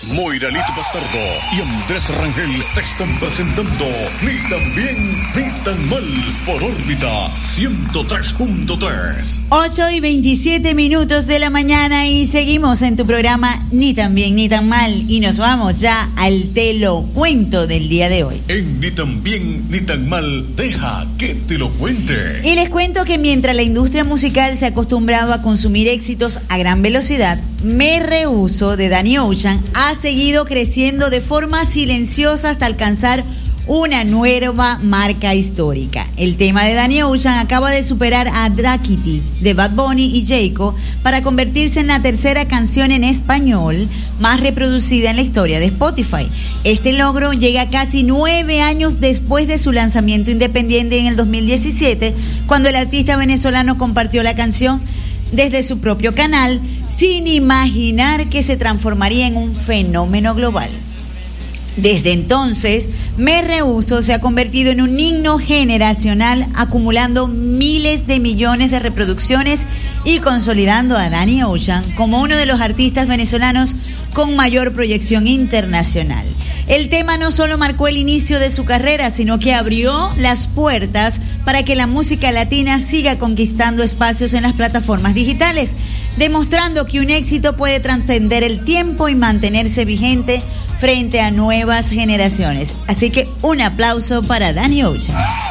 Moiralito Bastardo y Andrés Rangel te están presentando Ni tan bien ni tan mal por órbita 103.3. 8:27 de la mañana y seguimos en tu programa Ni tan bien ni tan mal y nos vamos ya al te lo cuento del día de hoy. En Ni tan bien ni tan mal, deja que te lo cuente. Y les cuento que mientras la industria musical se ha acostumbrado a consumir éxitos a gran velocidad, Me Rehuso de Danny Ocean ha seguido creciendo de forma silenciosa hasta alcanzar una nueva marca histórica. El tema de Danny Ocean acaba de superar a Daquiti de Bad Bunny y Jayco para convertirse en la tercera canción en español más reproducida en la historia de Spotify. Este logro llega casi 9 años después de su lanzamiento independiente en el 2017, cuando el artista venezolano compartió la canción desde su propio canal, sin imaginar que se transformaría en un fenómeno global. Desde entonces, Me Rehuso se ha convertido en un himno generacional, acumulando miles de millones de reproducciones y consolidando a Danny Ocean como uno de los artistas venezolanos con mayor proyección internacional. El tema no solo marcó el inicio de su carrera, sino que abrió las puertas para que la música latina siga conquistando espacios en las plataformas digitales, demostrando que un éxito puede trascender el tiempo y mantenerse vigente frente a nuevas generaciones. Así que un aplauso para Danny Ocean.